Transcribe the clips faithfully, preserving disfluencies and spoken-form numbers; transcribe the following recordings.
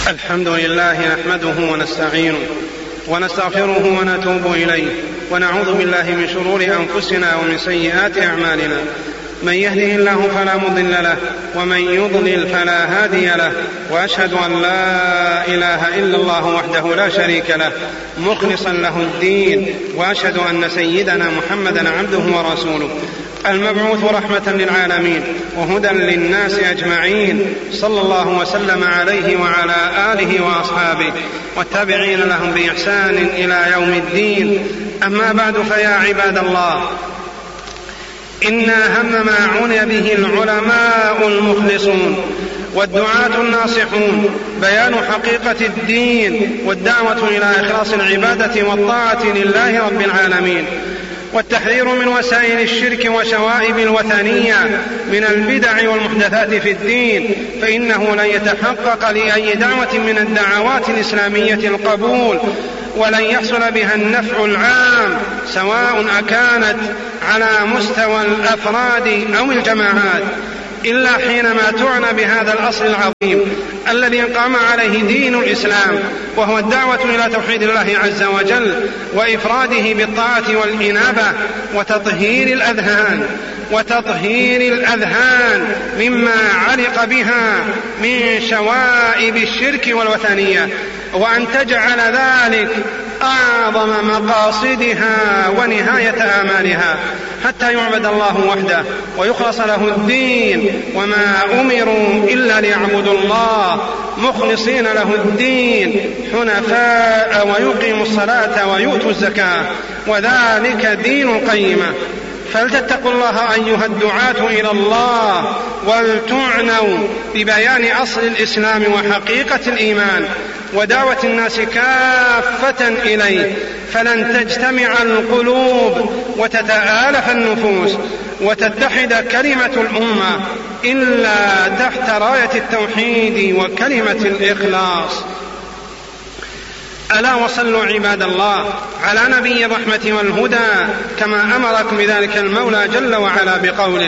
الحمد لله نحمده ونستعينه ونستغفره ونتوب إليه ونعوذ بالله من شرور أنفسنا ومن سيئات أعمالنا. من يهده الله فلا مضل له ومن يضلل فلا هادي له، وأشهد أن لا إله إلا الله وحده لا شريك له مخلصا له الدين، وأشهد أن سيدنا محمدا عبده ورسوله المبعوث رحمة للعالمين وهدى للناس أجمعين، صلى الله وسلم عليه وعلى آله وأصحابه والتابعين لهم بإحسان إلى يوم الدين. أما بعد، فيا عباد الله، إن أهم ما عني به العلماء المخلصون والدعاة الناصحون بيان حقيقة الدين والدعوة إلى إخلاص العبادة والطاعة لله رب العالمين، والتحذير من وسائل الشرك وشوائب الوثنية من البدع والمحدثات في الدين، فإنه لن يتحقق لأي دعوة من الدعوات الإسلامية القبول، ولن يحصل بها النفع العام، سواء أكانت على مستوى الأفراد أو الجماعات، إلا حينما تعنى بهذا الأصل العظيم الذي قام عليه دين الإسلام، وهو الدعوة إلى توحيد الله عز وجل وإفراده بالطاعة والإنابة وتطهير الأذهان وتطهير الأذهان مما علق بها من شوائب الشرك والوثنية، وأن تجعل ذلك أعظم مقاصدها ونهاية آمالها، حتى يعبد الله وحده ويخلص له الدين، وما أمروا إلا ليعبدوا الله مخلصين له الدين حنفاء ويقيموا الصلاة ويؤتوا الزكاة، وذلك دين القيمة. فلتتقوا الله أيها الدعاة إلى الله، ولتعنوا ببيان أصل الإسلام وحقيقة الإيمان ودعوة الناس كافة إليه، فلن تجتمع القلوب وتتآلف النفوس وتتحد كلمة الأمة إلا تحت راية التوحيد وكلمة الإخلاص. ألا وصلوا عباد الله على نبي الرحمة والهدى كما أمركم بذلك المولى جل وعلا بقوله: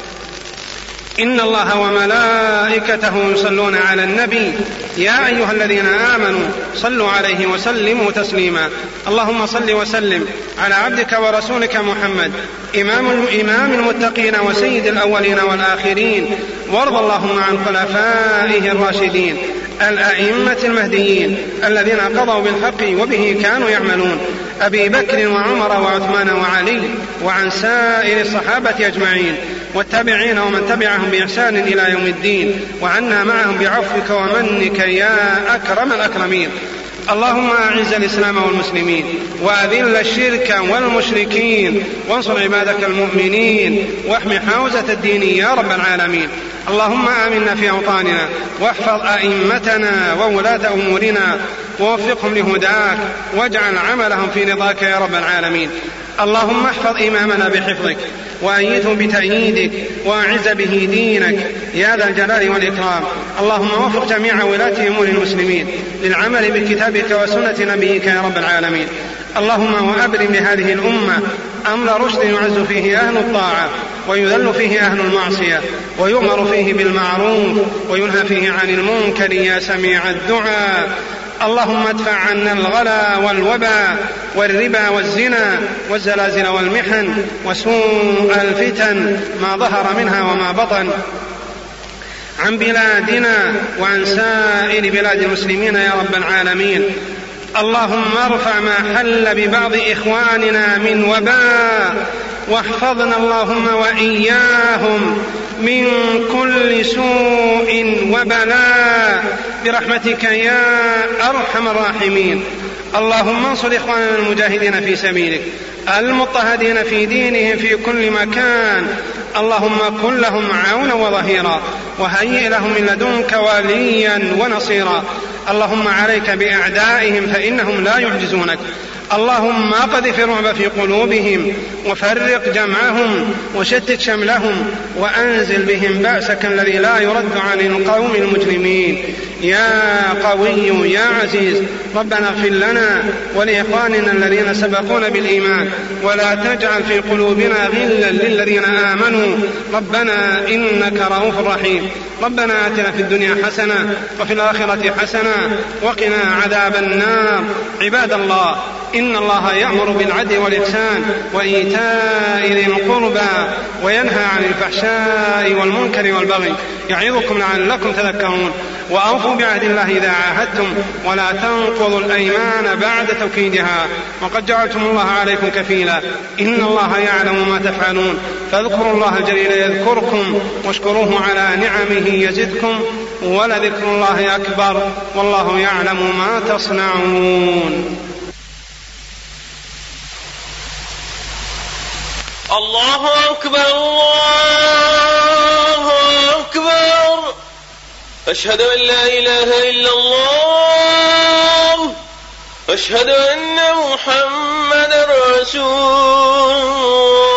إن الله وملائكته يصلون على النبي يا أيها الذين آمنوا صلوا عليه وسلموا تسليما. اللهم صل وسلم على عبدك ورسولك محمد إمام إمام المتقين وسيد الأولين والآخرين، وارض اللهم عن خلفائه الراشدين الأئمة المهديين الذين قضوا بالحق وبه كانوا يعملون، أبي بكر وعمر وعثمان وعلي، وعن سائر الصحابة أجمعين والتابعين ومن تبعهم بإحسان إلى يوم الدين، وعنا معهم بعفوك ومنك يا أكرم الأكرمين. اللهم أعز الإسلام والمسلمين وأذل الشرك والمشركين، وانصر عبادك المؤمنين واحمي حوزة الدين يا رب العالمين. اللهم آمنا في أوطاننا واحفظ أئمتنا وولاة أمورنا ووفقهم لهداك، واجعل عملهم في رضاك يا رب العالمين. اللهم احفظ إمامنا بحفظك وأيده بتأييدك وأعز به دينك يا ذا الجلال والإكرام. اللهم وفق جميع ولاة أمور المسلمين للعمل بكتابك وسنة نبيك يا رب العالمين. اللهم وأبرم لهذه الأمة أمر رشد يعز فيه أهل الطاعة ويذل فيه أهل المعصية، ويؤمر فيه بالمعروف وينهى فيه عن المنكر يا سميع الدعاء. اللهم ادفع عنا الغلا والوبا والربا والزنا والزلازل والمحن وسوء الفتن ما ظهر منها وما بطن عن بلادنا وعن سائر بلاد المسلمين يا رب العالمين. اللهم ارفع ما حل ببعض إخواننا من وباء، واحفظنا اللهم وإياهم من كل سوء وبلاء برحمتك يا أرحم الراحمين. اللهم انصر إخواننا المجاهدين في سبيلك المضطهدين في دينهم في كل مكان، اللهم كن لهم عونا وظهيرا، وهيئ لهم من لدنك وليا ونصيرا. اللهم عليك بأعدائهم فإنهم لا يعجزونك. اللهم اقذف الرعب في قلوبهم وفرق جمعهم وشتت شملهم وأنزل بهم بأسك الذي لا يرد عن القوم المجرمين. يا قوي يا عزيز ربنا اغفر لنا ولإخواننا الذين سبقونا بالإيمان ولا تجعل في قلوبنا غلا للذين آمنوا ربنا إنك رؤوف رحيم. ربنا آتنا في الدنيا حسنة وفي الآخرة حسنة وقنا عذاب النار. عباد الله، إن الله يأمر بالعدل والإحسان وإيتاء ذي القربى وينهى عن الفحشاء والمنكر والبغي يعظكم لعلكم تذكرون. وأوفوا بعهد الله إذا عاهدتم ولا تنقضوا الأيمان بعد توكيدها وقد جعلتم الله عليكم كفيلا إن الله يعلم ما تفعلون. فاذكروا الله الجليل يذكركم واشكروه على نعمه يزدكم ولذكر الله أكبر والله يعلم ما تصنعون. الله أكبر الله أكبر أشهد أن لا إله إلا الله أشهد أن محمد رسول الله.